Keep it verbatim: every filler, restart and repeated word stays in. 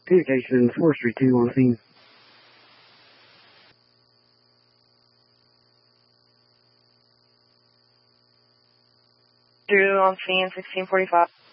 Communication, Forestry two on scene. Two on scene, sixteen forty-five.